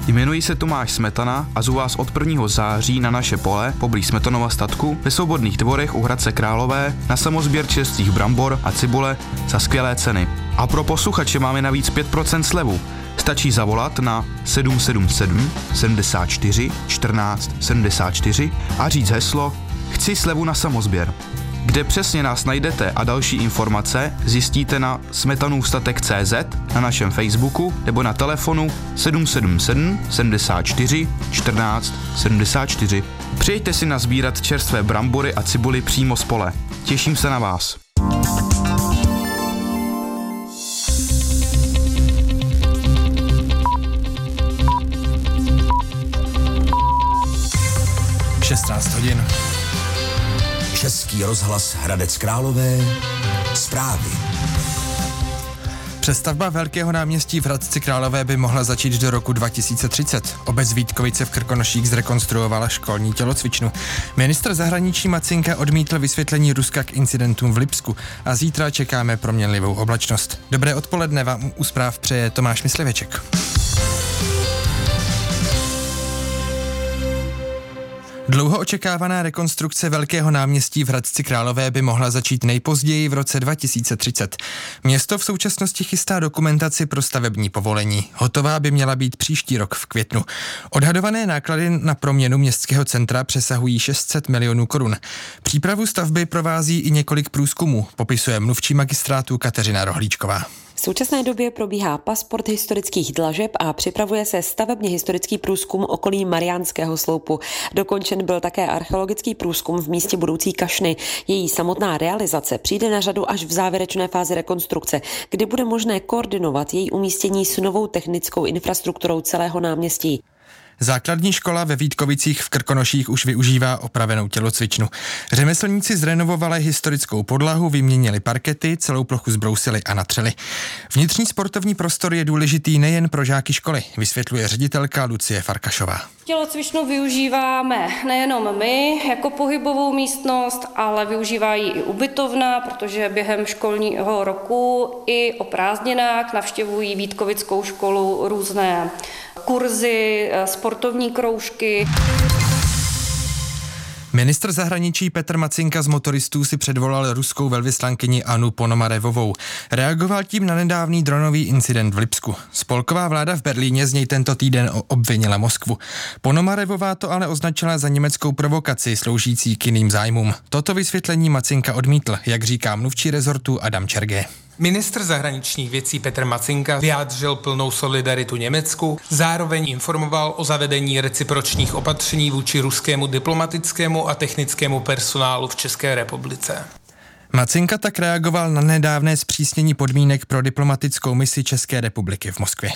Jmenuji se Tomáš Smetana a zvu vás od 1. září na naše pole poblíž Smetanova statku ve Svobodných dvorech u Hradce Králové na samosběr čerstvých brambor a cibule za skvělé ceny. A pro posluchače máme navíc 5% slevu. Stačí zavolat na 777 74 14 74 a říct heslo Chci slevu na samosběr. Kde přesně nás najdete a další informace zjistíte na smetanůvstatek.cz, na našem Facebooku nebo na telefonu 777 74 14 74. Přijďte si nazbírat čerstvé brambory a cibuly přímo z pole. Těším se na vás. Hodin. Český rozhlas Hradec Králové. Zprávy. Přestavba Velkého náměstí v Hradci Králové by mohla začít do roku 2030. Obec Vítkovice v Krkonoších zrekonstruovala školní tělocvičnu. Ministr zahraničí Macinka odmítl vysvětlení Ruska k incidentům v Lipsku a zítra čekáme proměnlivou oblačnost. Dobré odpoledne vám u zpráv přeje Tomáš Mysliveček. Dlouho očekávaná rekonstrukce Velkého náměstí v Hradci Králové by mohla začít nejpozději v roce 2030. Město v současnosti chystá dokumentaci pro stavební povolení. Hotová by měla být příští rok v květnu. Odhadované náklady na proměnu městského centra přesahují 600 milionů korun. Přípravu stavby provází i několik průzkumů, popisuje mluvčí magistrátu Kateřina Rohlíčková. V současné době probíhá pasport historických dlažeb a připravuje se stavebně historický průzkum okolí Mariánského sloupu. Dokončen byl také archeologický průzkum v místě budoucí kašny. Její samotná realizace přijde na řadu až v závěrečné fázi rekonstrukce, kdy bude možné koordinovat její umístění s novou technickou infrastrukturou celého náměstí. Základní škola ve Vítkovicích v Krkonoších už využívá opravenou tělocvičnu. Řemeslníci zrenovovali historickou podlahu, vyměnili parkety, celou plochu zbrousili a natřeli. Vnitřní sportovní prostor je důležitý nejen pro žáky školy, vysvětluje ředitelka Lucie Farkašová. Tělocvičnu využíváme nejenom my jako pohybovou místnost, ale využívá ji i ubytovna, protože během školního roku i o prázdninách navštěvují Vítkovickou školu různé kurzy, sportovní kroužky. Ministr zahraničí Petr Macinka z motoristů si předvolal ruskou velvyslankyni Annu Ponomarevovou. Reagoval tím na nedávný dronový incident v Lipsku. Spolková vláda v Berlíně z něj tento týden obvinila Moskvu. Ponomarevová to ale označila za německou provokaci sloužící k jiným zájmům. Toto vysvětlení Macinka odmítl, jak říká mluvčí rezortu Adam Čergé. Ministr zahraničních věcí Petr Macinka vyjádřil plnou solidaritu Německu, zároveň informoval o zavedení recipročních opatření vůči ruskému diplomatickému a technickému personálu v České republice. Macinka tak reagoval na nedávné zpřísnění podmínek pro diplomatickou misi České republiky v Moskvě.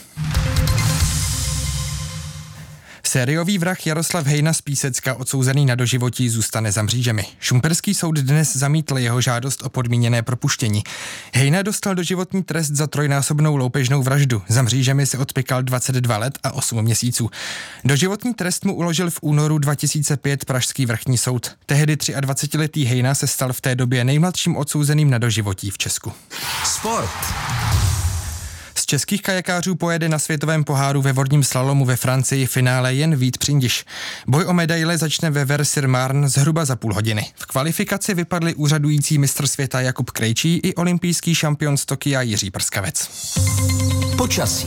Sériový vrah Jaroslav Hejna z Písecka, odsouzený na doživotí, zůstane za mřížemi. Šumperský soud dnes zamítl jeho žádost o podmíněné propuštění. Hejna dostal doživotní trest za trojnásobnou loupežnou vraždu. Za mřížemi se odpykal 22 let a 8 měsíců. Doživotní trest mu uložil v únoru 2005 Pražský vrchní soud. Tehdy 23letý Hejna se stal v té době nejmladším odsouzeným na doživotí v Česku. Sport. Z českých kajakářů pojede na světovém poháru ve vodním slalomu ve Francii finále jen Vít Přindiš. Boj o medaile začne ve Vers-sur-Marne zhruba za půl hodiny. V kvalifikaci vypadli úřadující mistr světa Jakub Krejčí i olympijský šampion z Tokia Jiří Prskavec. Počasí.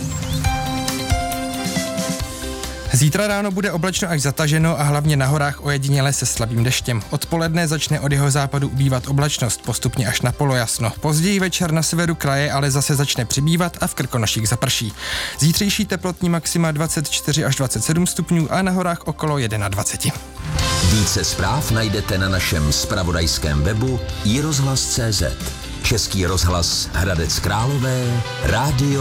Zítra ráno bude oblačno až zataženo a hlavně na horách ojediněle se slabým deštěm. Odpoledne začne od jeho západu ubývat oblačnost, postupně až na polojasno. Později večer na severu kraje ale zase začne přibývat a v Krkonoších zaprší. Zítřejší teplotní maxima 24 až 27 stupňů a na horách okolo 21. Více zpráv najdete na našem zpravodajském webu iRozhlas.cz. Český rozhlas Hradec Králové, rádio